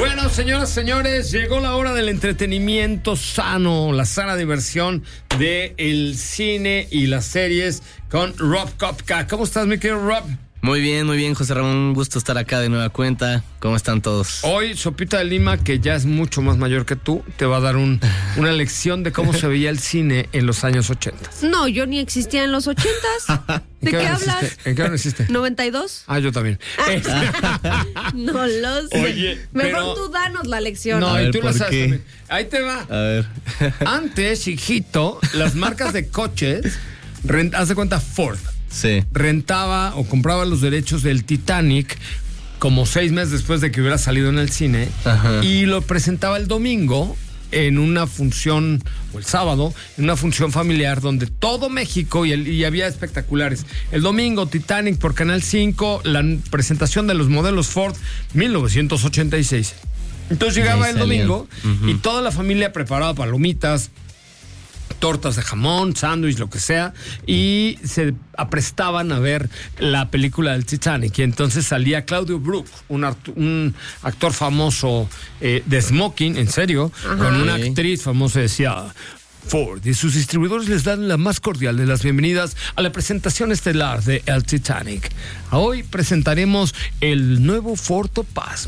Bueno, señoras, señores, llegó la hora del entretenimiento sano, la sana diversión del cine y las series con Rob Kopka. ¿Cómo estás, mi querido Rob? Muy bien, José Ramón, un gusto estar acá de nueva cuenta. ¿Cómo están todos? Hoy, Sopita de Lima, que ya es mucho más mayor que tú, te va a dar una lección de cómo se veía el cine en los años 80. No, yo ni existía en los 80s. ¿De qué hablas? ¿En qué año naciste? 92. Ah, yo también. No lo sé. Oye, mejor pero... tú danos la lección. No, ver, y tú la ¿por sabes qué? también. Ahí te va. A ver. Antes, hijito, las marcas de coches, haz de cuenta Ford, Sí. rentaba o compraba los derechos del Titanic como 6 meses después de que hubiera salido en el cine. Ajá. Y lo presentaba el domingo en una función, o el sábado, en una función familiar donde todo México y había espectaculares. El domingo, Titanic por Canal 5, la presentación de los modelos Ford 1986. Entonces llegaba Ahí el salían. domingo y toda la familia preparaba palomitas, tortas de jamón, sándwich, lo que sea, y se aprestaban a ver la película del Titanic. Y entonces salía Claudio Brook, un actor famoso de smoking, en serio, con una actriz famosa, decía: Ford y sus distribuidores les dan la más cordial de las bienvenidas a la presentación estelar de El Titanic. Hoy presentaremos el nuevo Ford Topaz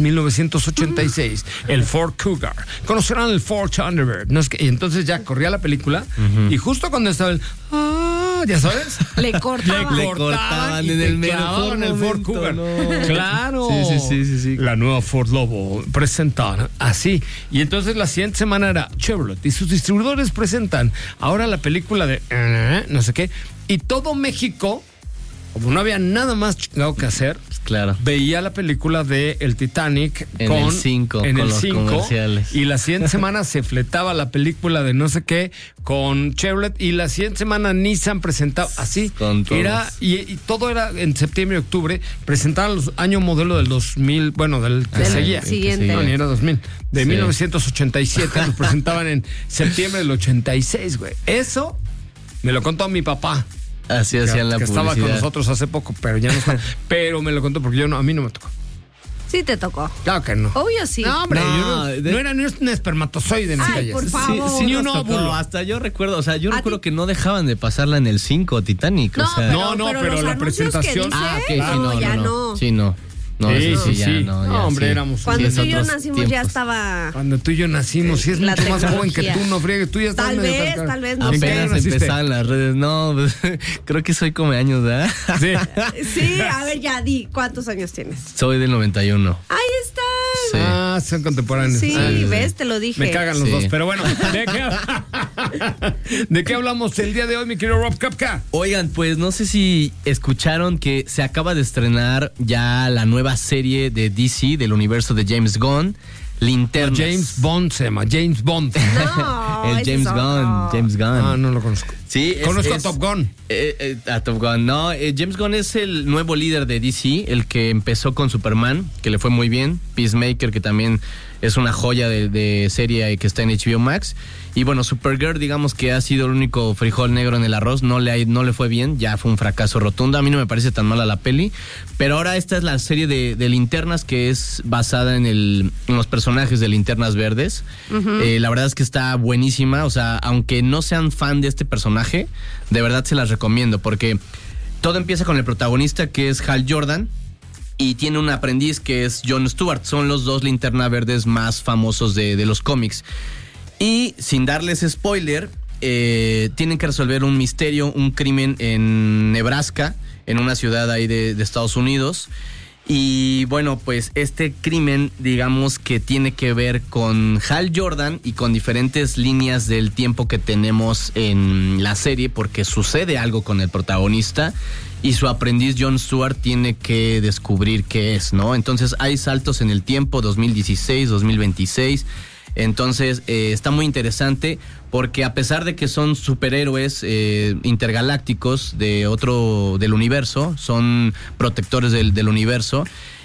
1986, el Ford Cougar. Conocerán el Ford Thunderbird. No es que, y entonces ya corría la película y justo cuando estaba el... ya sabes. Le cortaban. Le cortaban y en te el mejor clavaban el Ford momento, Cougar. no. Claro. Sí. La nueva Ford Lobo presentada así. Y entonces la siguiente semana era Chevrolet y sus distribuidores presentan ahora la película de no sé qué. Y todo México, como no había nada más chingado que hacer, Claro. veía la película de El Titanic En el 5, en con el los 5, comerciales. y la siguiente semana se fletaba la película de no sé qué con Chevrolet, y la siguiente semana Nissan presentaba así. Con todos. Era y todo era en septiembre y octubre. Presentaban los año modelo del 2000, bueno, del que Del seguía. siguiente. No, ni era 2000. De Sí. 1987 los presentaban en septiembre del 86, güey. Eso me lo contó mi papá. Así hacían la que publicidad. estaba con nosotros hace poco, pero ya no está. Pero me lo contó porque a mí no me tocó. Sí te tocó. Claro que no. Obvio sí. No, hombre, No, no era ni un espermatozoide en Ay, por favor. Ni nos un tocó. óvulo. Hasta yo recuerdo, yo ¿A recuerdo ti? que no dejaban de pasarla en el 5 Titanic. No, o sea, pero los la anuncios que presentación- dice, ok, no, sí, ya no. no. Sí, no. No, Sí, eso sí, sí, ya sí. no. Ya, No, hombre, sí. éramos- Cuando Sí, tú es y yo otros nacimos ya tiempos. estaba... Cuando tú y yo nacimos, sí es La mucho más joven que tecnología. tú, no friegues, tú ya estás Tal medio vez, cerca. tal vez, no ¿En qué sé. año Apenas naciste? empezaban las redes. No, pues, creo que soy come años, ¿verdad? Sí. Sí, a ver, ya di, ¿cuántos años tienes? Soy del 91. Ahí están. Sí. Ah, son contemporáneos. Sí, Ah, ves, te lo dije. Me cagan los Sí. dos, pero bueno, ¿de qué hablamos el día de hoy, mi querido Rob Kopka? Oigan, pues no sé si escucharon que se acaba de estrenar ya la nueva serie de DC del universo de James Gunn, Linternas. James Bond se llama, James Bond. No, El ese James es Gunn, otro. James Gunn. Ah, no lo conozco. Sí, Conozco a Top Gun. A Top Gun, no. James Gunn es el nuevo líder de DC, el que empezó con Superman, que le fue muy bien. Peacemaker, que también es una joya de serie que está en HBO Max. Y bueno, Supergirl, digamos que ha sido el único frijol negro en el arroz. No le fue bien, ya fue un fracaso rotundo. A mí no me parece tan mala la peli. Pero ahora esta es la serie de Linternas, que es basada en los personajes de Linternas Verdes. La verdad es que está buenísima. O sea, aunque no sean fan de este personaje, de verdad se las recomiendo, porque todo empieza con el protagonista, que es Hal Jordan, y tiene un aprendiz que es John Stewart. Son los dos Linterna Verdes más famosos de los cómics. Y sin darles spoiler, tienen que resolver un misterio, un crimen en Nebraska, en una ciudad ahí de Estados Unidos. Y bueno, pues este crimen, digamos que tiene que ver con Hal Jordan y con diferentes líneas del tiempo que tenemos en la serie, porque sucede algo con el protagonista y su aprendiz John Stewart tiene que descubrir qué es, ¿no? Entonces hay saltos en el tiempo, 2016, 2026... Entonces está muy interesante, porque a pesar de que son superhéroes intergalácticos del universo, son protectores del universo,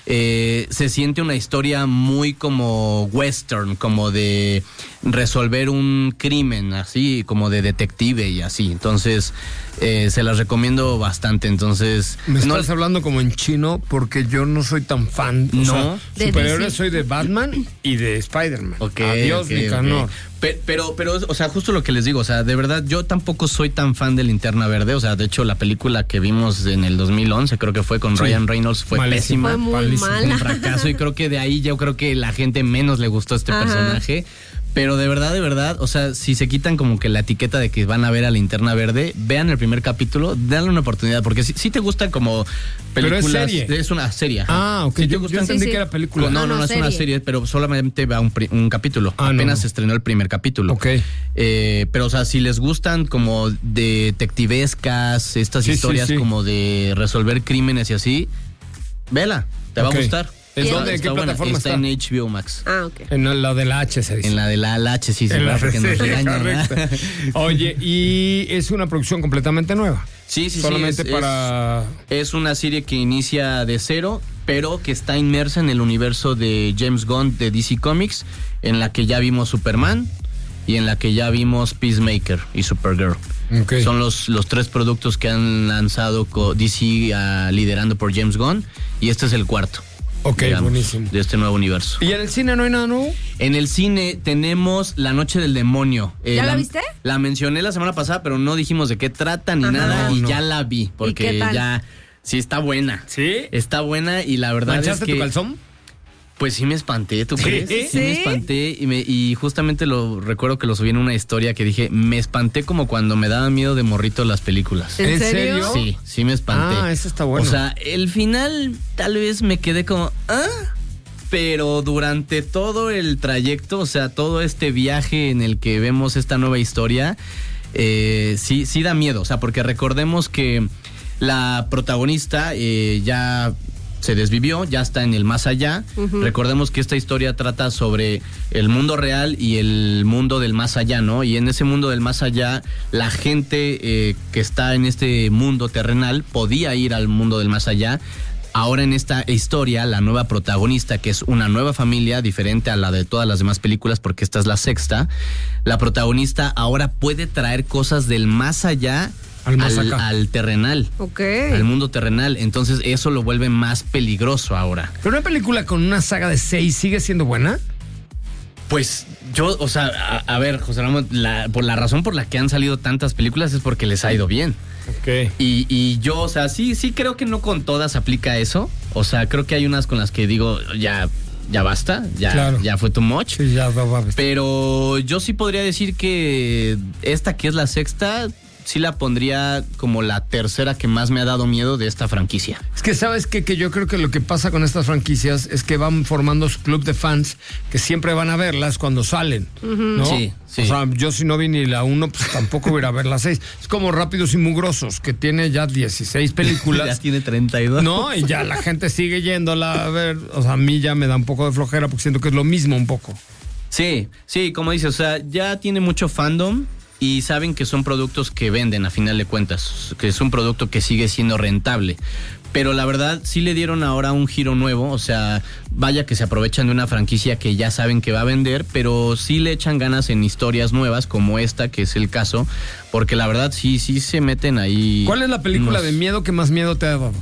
se siente una historia muy como western, como de resolver un crimen, así, como de detective y así. Entonces, se las recomiendo bastante. Entonces, Me estás hablando como en chino porque yo no soy tan fan. O sea, De superhéroes DC. soy de Batman y de Spider-Man. Ok, Adiós, ok, Nicanor. ok. Pero, o sea, justo lo que les digo, o sea, de verdad, yo tampoco soy tan fan de Linterna Verde. O sea, de hecho, la película que vimos en el 2011, creo que fue con Sí. Ryan Reynolds, fue Malísima. pésima. Fue muy malísimo. mala. Un fracaso, y creo que de ahí yo creo que la gente menos le gustó este Ajá. personaje. Pero de verdad, o sea, si se quitan como que la etiqueta de que van a ver a Linterna Verde, vean el primer capítulo, denle una oportunidad, porque si te gustan como Pero es películas. serie. Es una serie. ajá. Ah, ok. Si te Yo gustan- entendí Sí, sí. que era película. No, No, es una serie. serie, pero solamente va un capítulo. Ah, no, Apenas no. se estrenó el primer capítulo. Ok. Pero, o sea, si les gustan como detectivescas, estas Sí, sí, historias sí. como de resolver crímenes y así, vela, te va Ok. a gustar. ¿En dónde? ¿En qué buena. plataforma está? está? En HBO Max. Ah, ok. En la de la H se dice. En la de la LH, sí, En la porque nos sí, regañan, ¿verdad? correcto. Oye, y es una producción completamente nueva. Sí, Solamente para... Es una serie que inicia de cero, pero que está inmersa en el universo de James Gunn de DC Comics, en la que ya vimos Superman y en la que ya vimos Peacemaker y Supergirl. Ok. Son los tres productos que han lanzado DC liderando por James Gunn, y este es el cuarto. Ok, buenísimo. De este nuevo universo. ¿Y en el cine no hay nada nuevo? En el cine tenemos La Noche del Demonio. ¿Ya la viste? La mencioné la semana pasada, pero no dijimos de qué trata ni Ajá. nada, No, y no. ya la vi, ¿Y porque qué tal? ya... Sí, está buena. ¿Sí? Está buena, y la verdad es ¿Manchaste que... tu calzón? Pues sí me espanté, ¿tú ¿Sí? crees? Sí ¿Sí? me espanté, y justamente lo recuerdo que lo subí en una historia que dije, me espanté como cuando me daban miedo de morrito las películas. ¿En ¿En serio? serio? Sí me espanté. Ah, eso está bueno. O sea, el final tal vez me quedé como, pero durante todo el trayecto, o sea, todo este viaje en el que vemos esta nueva historia, sí da miedo. O sea, porque recordemos que la protagonista ya se desvivió, ya está en el más allá. Recordemos que esta historia trata sobre el mundo real y el mundo del más allá, ¿no? Y en ese mundo del más allá, la gente que está en este mundo terrenal podía ir al mundo del más allá. Ahora en esta historia, la nueva protagonista, que es una nueva familia diferente a la de todas las demás películas, porque esta es la sexta, la protagonista ahora puede traer cosas del más allá Al más acá. al terrenal, Ok. al mundo terrenal. Entonces eso lo vuelve más peligroso ahora. Pero una película con una saga de 6 sigue siendo buena. Pues yo, o sea, a ver, José Ramón, por la razón por la que han salido tantas películas es porque les ha ido bien. Ok. Y yo, o sea, sí creo que no con todas aplica eso. O sea, creo que hay unas con las que digo, ya basta, Claro. ya fue too much. Sí, ya va a vestir. Pero yo sí podría decir que esta, que es la sexta, sí la pondría como la tercera que más me ha dado miedo de esta franquicia. Es que sabes qué? Que yo creo que lo que pasa con estas franquicias es que van formando su club de fans que siempre van a verlas cuando salen, ¿no? Sí, sí. O sea, yo si no vi ni la 1, pues tampoco voy a ir a ver la 6. Es como Rápidos y Mugrosos, que tiene ya 16 Ya películas. tiene 32. No, y ya la gente sigue yéndola a ver. O sea, a mí ya me da un poco de flojera porque siento que es lo mismo un poco. Sí, como dices, o sea, ya tiene mucho fandom y saben que son productos que venden a final de cuentas, que es un producto que sigue siendo rentable. Pero la verdad sí le dieron ahora un giro nuevo, o sea, vaya que se aprovechan de una franquicia que ya saben que va a vender, pero sí le echan ganas en historias nuevas como esta, que es el caso, porque la verdad sí se meten ahí. ¿Cuál es la película unos- de miedo que más miedo te ha dado?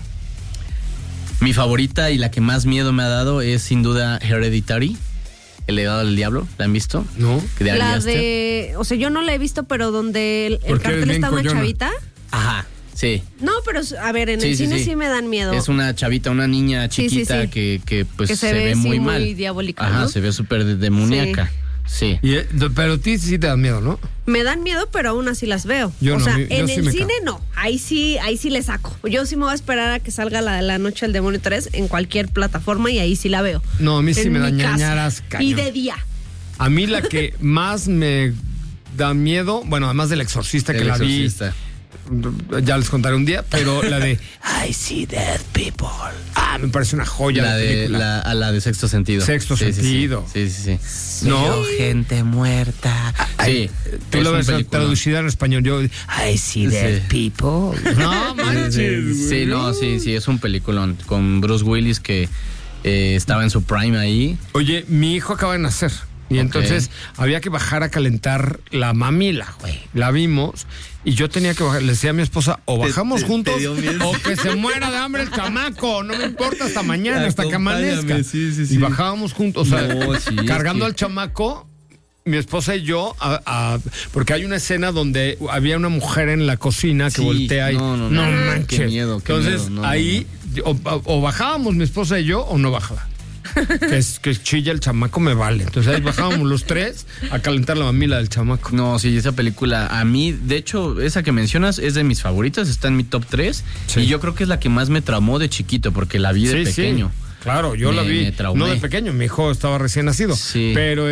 Mi favorita y la que más miedo me ha dado es sin duda Hereditary, El legado del diablo. ¿La han visto? No. De Ari La Aster. de. O sea, yo no la he visto, pero donde el Porque eres cartel bien está una coyona. chavita. Ajá, sí. No, pero a ver, en el cine sí me dan miedo. Es una chavita, una niña Sí, chiquita sí. que pues Que se ve muy sí, mal. muy diabólica, Ajá, ¿no? se ve súper demoníaca. Sí. Pero a ti sí te da miedo, ¿no? Me dan miedo, pero aún así las veo. Yo o no, sea, yo en sí el me cine cago. no. Ahí sí le saco. Yo sí me voy a esperar a que salga la de La Noche del Demonio 3 en cualquier plataforma y ahí sí la veo. No, a mí sí En me da mi casa. ñañaras, cañón. Y de día. A mí la que más me da miedo, bueno, además del Exorcista que El la Exorcista. vi, ya les contaré un día, pero la de I see dead people. Me parece una joya La de de película. la de Sexto Sentido. Sexto Sí, sí, sí. Sentido. Sí. No. Veo gente muerta. Sí. Tú es lo un ves peliculón. traducida en español. Yo, I see dead people. No manches. Sí, no, sí, es un peliculón con Bruce Willis que estaba en su prime ahí. Oye, mi hijo acaba de nacer. Y entonces había que bajar a calentar la mamila, güey. La vimos y yo tenía que bajar. Le decía a mi esposa, o bajamos juntos o que se muera de hambre el chamaco. No me importa, hasta mañana, hasta que amanezca. Sí. Y bajábamos juntos, o sea, No, cargando al chamaco, mi esposa y yo, porque hay una escena donde había una mujer en la cocina que voltea y... No manches. Qué miedo, entonces, miedo. ahí, o bajábamos mi esposa y yo, o no bajaba. que chilla el chamaco me vale. Entonces ahí bajábamos los tres a calentar la mamila del chamaco. No, sí, esa película a mí, de hecho, esa que mencionas es de mis favoritas, está en mi top 3 y yo creo que es la que más me traumó de chiquito porque la vi de pequeño. Sí. Claro, yo la vi, no de pequeño, mi hijo estaba recién nacido, pero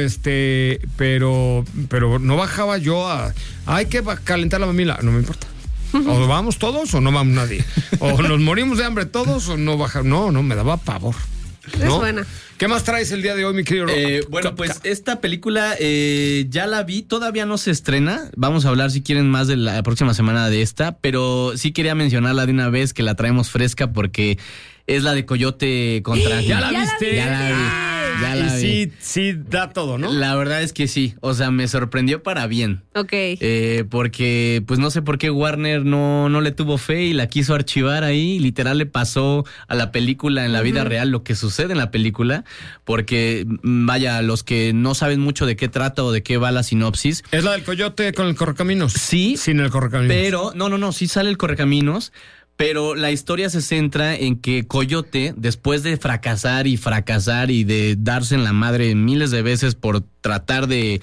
no bajaba yo hay que calentar la mamila, no me importa. O vamos todos o no vamos nadie. O nos morimos de hambre todos o no bajamos. No, me daba pavor. Es buena. ¿Qué más traes el día de hoy, mi querido Rob? Bueno, pues esta película ya la vi, todavía no se estrena. Vamos a hablar, si quieren, más de la próxima semana de esta, pero sí quería mencionarla de una vez, que la traemos fresca porque es la de Coyote contra... ¿Ya la viste? Ya la vi. Sí, da todo, ¿no? La verdad es que sí, o sea, me sorprendió para bien. Ok. Porque, pues no sé por qué Warner no le tuvo fe y la quiso archivar ahí. Literal le pasó a la película en la vida real lo que sucede en la película. Porque, vaya, los que no saben mucho de qué trata o de qué va la sinopsis. ¿Es la del coyote con el correcaminos? Sí. Sin el correcaminos. Pero, no, sí sale el correcaminos. Pero la historia se centra en que Coyote, después de fracasar y de darse en la madre miles de veces por tratar de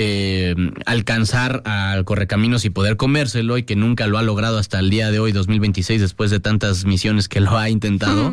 alcanzar al correcaminos y poder comérselo, y que nunca lo ha logrado hasta el día de hoy, 2026, después de tantas misiones que lo ha intentado,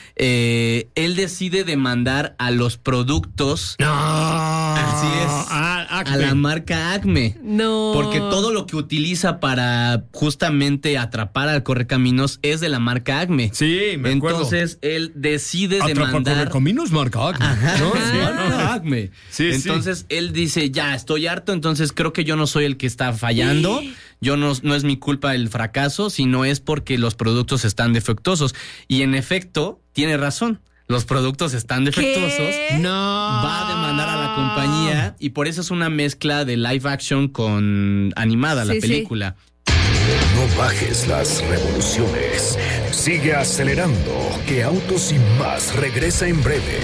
él decide demandar a los productos. Así es. A la marca Acme. No. Porque todo lo que utiliza para justamente atrapar al correcaminos es de la marca Acme. Sí, me acuerdo. Entonces él decide demandar. Atrapa correcaminos marca Acme. Ajá, ¿no? marca Acme. Sí, entonces él dice, ya estoy harto, entonces creo que yo no soy el que está fallando. Yo no es mi culpa el fracaso, sino es porque los productos están defectuosos. Y en efecto, tiene razón. Los productos están defectuosos. ¿Qué? No. Va a demandar a la compañía y por eso es una mezcla de live action con animada la película. No bajes las revoluciones. Sigue acelerando, que Autos y Más regresa en breve.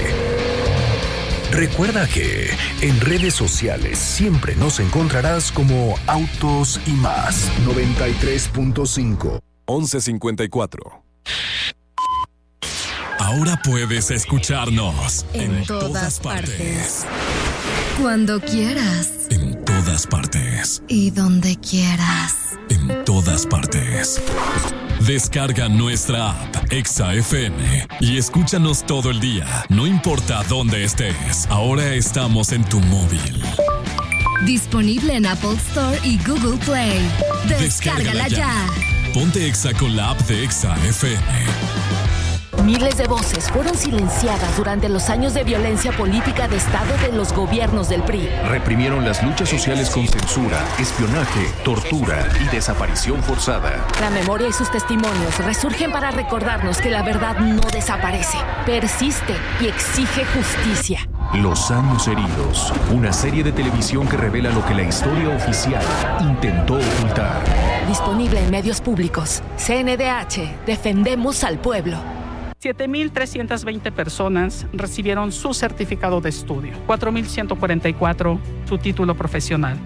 Recuerda que en redes sociales siempre nos encontrarás como Autos y Más. 93.5 1154. Ahora puedes escucharnos en todas partes. Cuando quieras. En todas partes. Y donde quieras. En todas partes. Descarga nuestra app Exa FM y escúchanos todo el día, no importa dónde estés. Ahora estamos en tu móvil. Disponible en Apple Store y Google Play. Descárgala ya. Ponte Exa con la app de Exa FM. Miles de voces fueron silenciadas durante los años de violencia política de Estado de los gobiernos del PRI. Reprimieron las luchas sociales con censura, espionaje, tortura y desaparición forzada. La memoria y sus testimonios resurgen para recordarnos que la verdad no desaparece, persiste y exige justicia. Los años heridos, una serie de televisión que revela lo que la historia oficial intentó ocultar. Disponible en medios públicos. CNDH, defendemos al pueblo. 7,320 personas recibieron su certificado de estudio, 4,144 su título profesional,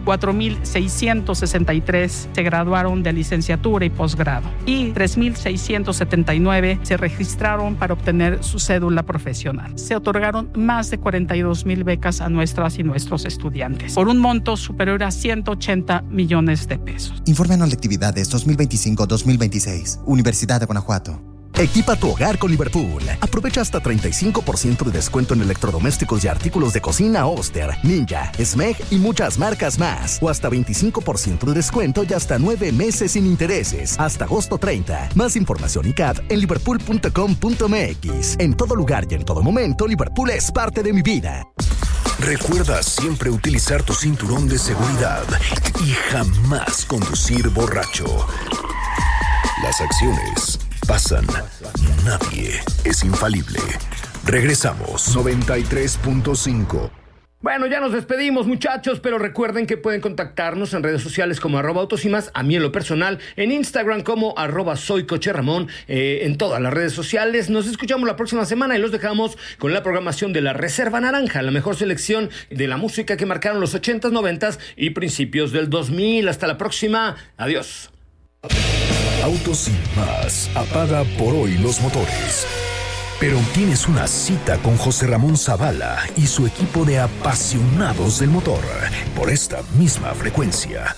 4,663 se graduaron de licenciatura y posgrado y 3,679 se registraron para obtener su cédula profesional. Se otorgaron más de 42,000 becas a nuestras y nuestros estudiantes, por un monto superior a 180 millones de pesos. Informe anual de actividades 2025-2026, Universidad de Guanajuato. Equipa tu hogar con Liverpool. Aprovecha hasta 35% de descuento en electrodomésticos y artículos de cocina Oster, Ninja, Smeg y muchas marcas más. O hasta 25% de descuento y hasta 9 meses sin intereses. Hasta agosto 30. Más información y CAD en liverpool.com.mx. En todo lugar y en todo momento, Liverpool es parte de mi vida. Recuerda siempre utilizar tu cinturón de seguridad y jamás conducir borracho. Las acciones pasan, nadie es infalible. Regresamos. 93.5. Bueno, ya nos despedimos, muchachos, pero recuerden que pueden contactarnos en redes sociales como @autos_y_más, a mí en lo personal, en Instagram como @soycocheramón, en todas las redes sociales. Nos escuchamos la próxima semana y los dejamos con la programación de la Reserva Naranja, la mejor selección de la música que marcaron los 80s, 90s y principios del 2000. Hasta la próxima. Adiós. Autos y Más apaga por hoy los motores. Pero tienes una cita con José Ramón Zavala y su equipo de apasionados del motor por esta misma frecuencia.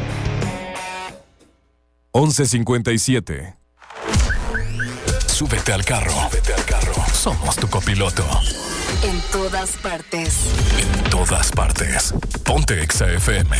11:57. Súbete al carro. Somos tu copiloto. En todas partes. En todas partes. Ponte Exa FM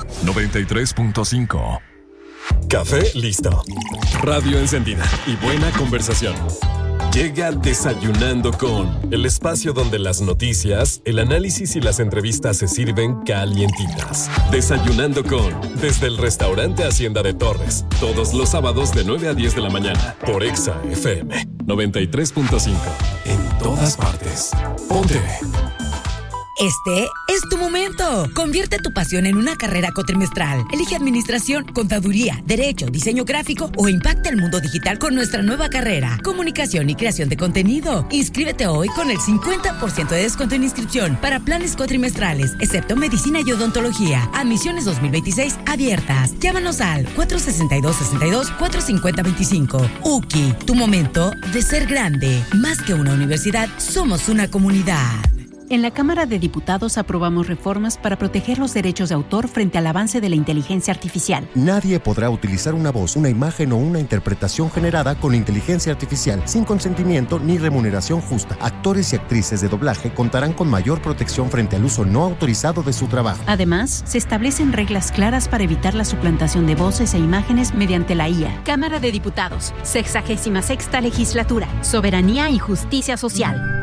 93.5. Café listo. Radio encendida y buena conversación. Llega Desayunando con, el espacio donde las noticias, el análisis y las entrevistas se sirven calientitas. Desayunando con, desde el restaurante Hacienda de Torres, todos los sábados de 9 a 10 de la mañana, por Exa FM 93.5. En todas partes. Ponte. Este es tu momento. Convierte tu pasión en una carrera cuatrimestral. Elige administración, contaduría, derecho, diseño gráfico o impacta el mundo digital con nuestra nueva carrera. Comunicación y creación de contenido. Inscríbete hoy con el 50% de descuento en inscripción para planes cuatrimestrales, excepto medicina y odontología. Admisiones 2026 abiertas. Llámanos al 462-62-450-25. UKI, tu momento de ser grande. Más que una universidad, somos una comunidad. En la Cámara de Diputados aprobamos reformas para proteger los derechos de autor frente al avance de la inteligencia artificial. Nadie podrá utilizar una voz, una imagen o una interpretación generada con inteligencia artificial sin consentimiento ni remuneración justa. Actores y actrices de doblaje contarán con mayor protección frente al uso no autorizado de su trabajo. Además, se establecen reglas claras para evitar la suplantación de voces e imágenes mediante la IA. Cámara de Diputados, 66ª Legislatura, Soberanía y Justicia Social.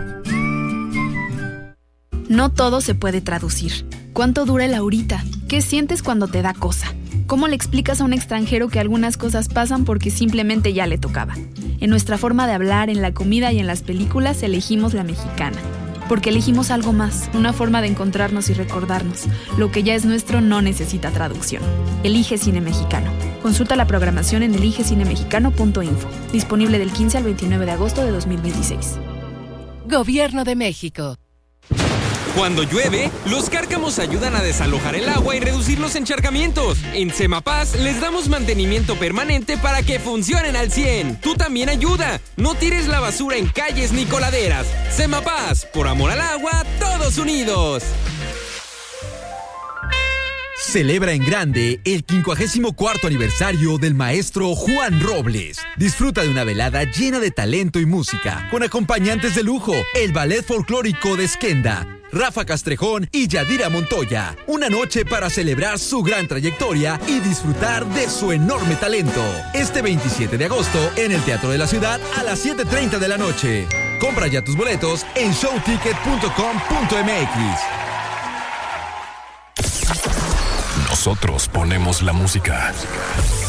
No todo se puede traducir. ¿Cuánto dura el ahorita? ¿Qué sientes cuando te da cosa? ¿Cómo le explicas a un extranjero que algunas cosas pasan porque simplemente ya le tocaba? En nuestra forma de hablar, en la comida y en las películas elegimos la mexicana. Porque elegimos algo más, una forma de encontrarnos y recordarnos. Lo que ya es nuestro no necesita traducción. Elige Cine Mexicano. Consulta la programación en eligecinemexicano.info. Disponible del 15 al 29 de agosto de 2026. Gobierno de México. Cuando llueve, los cárcamos ayudan a desalojar el agua y reducir los encharcamientos. En Semapaz les damos mantenimiento permanente para que funcionen al 100. Tú también ayuda. No tires la basura en calles ni coladeras. Semapaz, por amor al agua, todos unidos. Celebra en grande el 54º aniversario del maestro Juan Robles. Disfruta de una velada llena de talento y música, con acompañantes de lujo, el Ballet Folclórico de Skenda, Rafa Castrejón y Yadira Montoya. Una noche para celebrar su gran trayectoria y disfrutar de su enorme talento. Este 27 de agosto en el Teatro de la Ciudad a las 7:30 de la noche. Compra ya tus boletos en showticket.com.mx. Nosotros ponemos la música.